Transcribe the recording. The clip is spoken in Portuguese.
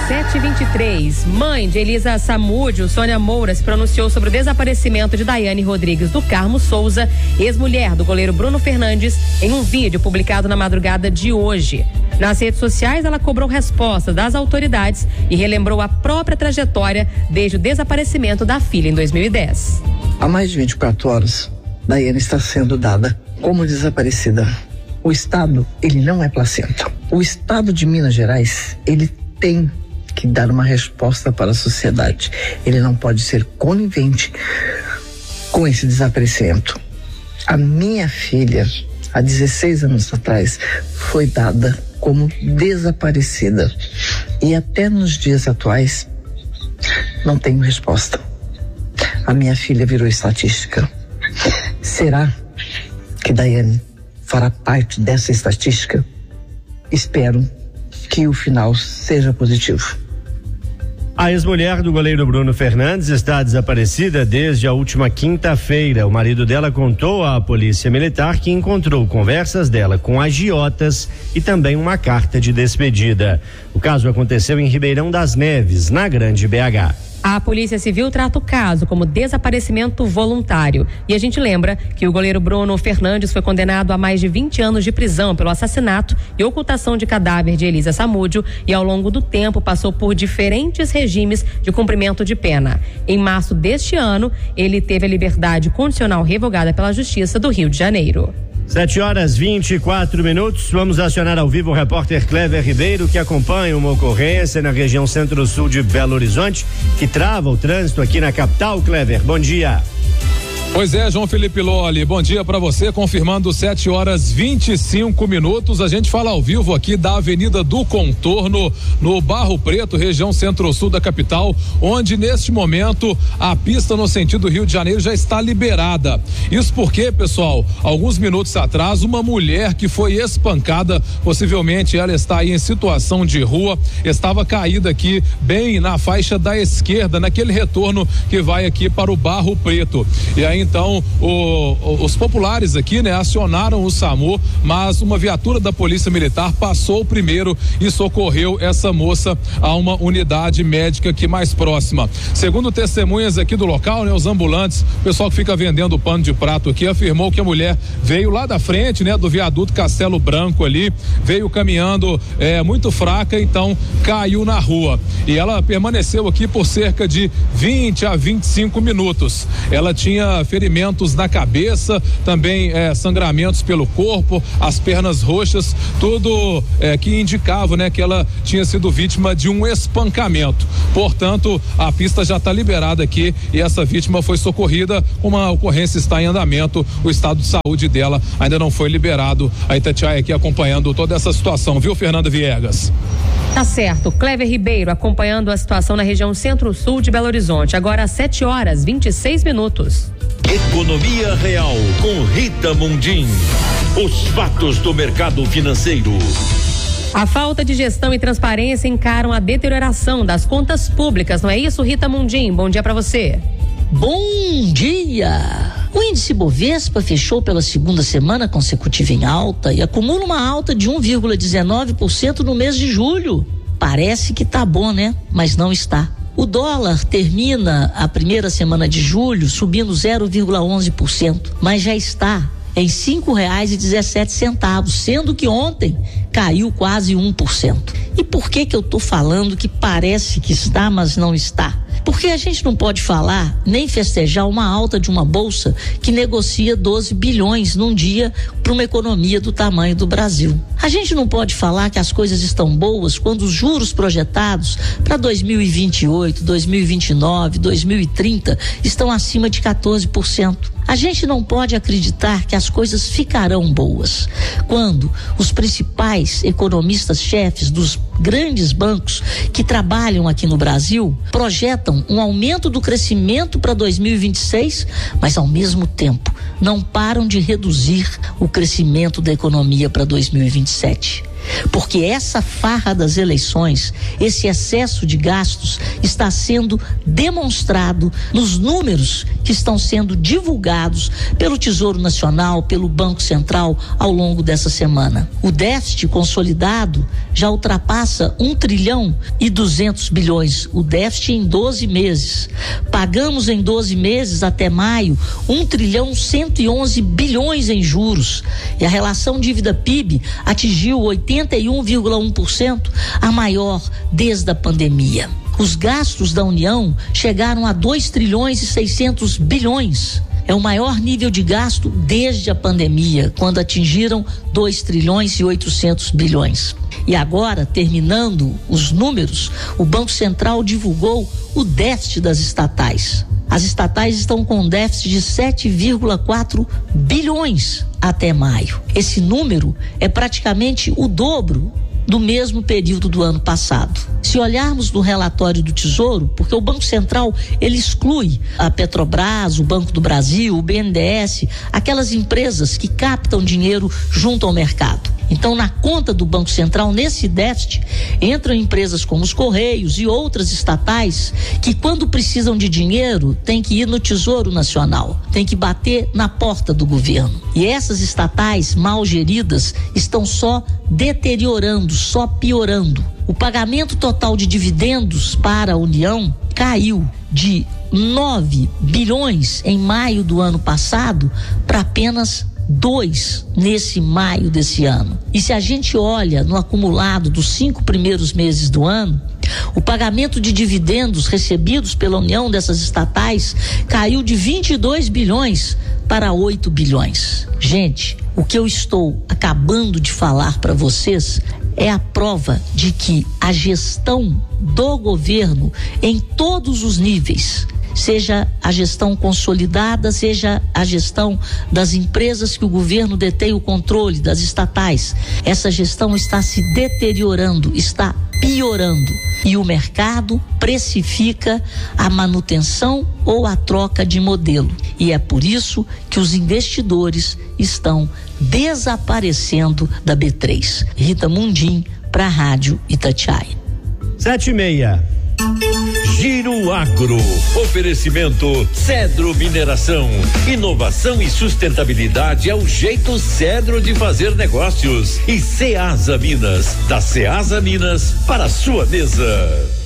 7h23. Mãe de Elisa Samúdio, Sônia Moura, se pronunciou sobre o desaparecimento de Daiane Rodrigues do Carmo Souza, ex-mulher do goleiro Bruno Fernandes, em um vídeo publicado na madrugada de hoje. Nas redes sociais, ela cobrou resposta das autoridades e relembrou a própria trajetória desde o desaparecimento da filha em 2010. Há mais de 24 horas, Daiane está sendo dada como desaparecida. O Estado, ele não é placenta. O Estado de Minas Gerais, ele tem que dar uma resposta para a sociedade. Ele não pode ser conivente com esse desaparecimento. A minha filha, há 16 anos atrás, foi dada como desaparecida. E até nos dias atuais, não tenho resposta. A minha filha virou estatística. Será que Daiane fará parte dessa estatística? Espero que o final seja positivo. A ex-mulher do goleiro Bruno Fernandes está desaparecida desde a última quinta-feira. O marido dela contou à polícia militar que encontrou conversas dela com agiotas e também uma carta de despedida. O caso aconteceu em Ribeirão das Neves, na Grande BH. A Polícia Civil trata o caso como desaparecimento voluntário. E a gente lembra que o goleiro Bruno Fernandes foi condenado a mais de 20 anos de prisão pelo assassinato e ocultação de cadáver de Elisa Samúdio e ao longo do tempo passou por diferentes regimes de cumprimento de pena. Em março deste ano, ele teve a liberdade condicional revogada pela Justiça do Rio de Janeiro. 7h24. Vamos acionar ao vivo o repórter Clever Ribeiro, que acompanha uma ocorrência na região centro-sul de Belo Horizonte, que trava o trânsito aqui na capital. Clever, bom dia. Pois é, João Felipe Lolli, bom dia para você, confirmando 7h25. A gente fala ao vivo aqui da Avenida do Contorno, no Barro Preto, região centro-sul da capital, onde neste momento a pista no sentido Rio de Janeiro já está liberada. Isso porque, pessoal, alguns minutos atrás, uma mulher que foi espancada, possivelmente ela está aí em situação de rua, estava caída aqui bem na faixa da esquerda, naquele retorno que vai aqui para o Barro Preto. E aí então os populares aqui, né, acionaram o SAMU, mas uma viatura da Polícia Militar passou primeiro e socorreu essa moça a uma unidade médica aqui mais próxima. Segundo testemunhas aqui do local, né, os ambulantes, o pessoal que fica vendendo pano de prato aqui, afirmou que a mulher veio lá da frente, né, do viaduto Castelo Branco ali, veio caminhando muito fraca, então caiu na rua. E ela permaneceu aqui por cerca de 20 a 25 minutos. Ela tinha ferimentos na cabeça, também sangramentos pelo corpo, as pernas roxas, tudo que indicava, né, que ela tinha sido vítima de um espancamento. Portanto, a pista já está liberada aqui e essa vítima foi socorrida. Uma ocorrência está em andamento, o estado de saúde dela ainda não foi liberado. A Itatiaia aqui acompanhando toda essa situação, viu, Fernanda Viegas? Tá certo, Clever Ribeiro acompanhando a situação na região centro-sul de Belo Horizonte. Agora às 7h26. Economia Real com Rita Mundim. Os fatos do mercado financeiro. A falta de gestão e transparência encaram a deterioração das contas públicas, não é isso, Rita Mundim? Bom dia para você. Bom dia! O índice Bovespa fechou pela segunda semana consecutiva em alta e acumula uma alta de 1,19% no mês de julho. Parece que tá bom, né? Mas não está. O dólar termina a primeira semana de julho subindo 0,11%, mas já está em R$ 5,17, sendo que ontem caiu quase 1%. E por que eu tô falando que parece que está, mas não está? Porque a gente não pode falar nem festejar uma alta de uma bolsa que negocia 12 bilhões num dia para uma economia do tamanho do Brasil. A gente não pode falar que as coisas estão boas quando os juros projetados para 2028, 2029, 2030 estão acima de 14%. A gente não pode acreditar que as coisas ficarão boas quando os principais economistas-chefes dos grandes bancos que trabalham aqui no Brasil projetam um aumento do crescimento para 2026, mas ao mesmo tempo não param de reduzir o crescimento da economia para 2027. porque essa farra das eleições, esse excesso de gastos está sendo demonstrado nos números que estão sendo divulgados pelo Tesouro Nacional, pelo Banco Central ao longo dessa semana. O déficit consolidado já ultrapassa 1,2 trilhão, o déficit em 12 meses. Pagamos em 12 meses até maio 1,111 trilhão em juros, e a relação dívida-PIB atingiu 81,1%, a maior desde a pandemia. Os gastos da União chegaram a 2,6 trilhão. É o maior nível de gasto desde a pandemia, quando atingiram 2,8 trilhão. E agora, terminando os números, o Banco Central divulgou o déficit das estatais. As estatais estão com um déficit de 7,4 bilhões até maio. Esse número é praticamente o dobro do mesmo período do ano passado. Se olharmos no relatório do Tesouro, porque o Banco Central, ele exclui a Petrobras, o Banco do Brasil, o BNDES, aquelas empresas que captam dinheiro junto ao mercado. Então, na conta do Banco Central, nesse déficit, entram empresas como os Correios e outras estatais que, quando precisam de dinheiro, tem que ir no Tesouro Nacional, tem que bater na porta do governo. E essas estatais mal geridas estão só deteriorando, só piorando. O pagamento total de dividendos para a União caiu de 9 bilhões em maio do ano passado para apenas 2 nesse maio desse ano. E se a gente olha no acumulado dos 5 primeiros meses do ano, o pagamento de dividendos recebidos pela União dessas estatais caiu de 22 bilhões para 8 bilhões. Gente, o que eu estou acabando de falar para vocês é a prova de que a gestão do governo em todos os níveis, seja a gestão consolidada, seja a gestão das empresas que o governo detém o controle, das estatais, essa gestão está se deteriorando, está piorando, e o mercado precifica a manutenção ou a troca de modelo. E é por isso que os investidores estão desaparecendo da B3. Rita Mundim, para a Rádio Itatiaia. 7:30. Giro Agro. Oferecimento Cedro Mineração. Inovação e sustentabilidade é o jeito Cedro de fazer negócios. E Ceasa Minas. Da Ceasa Minas para a sua mesa.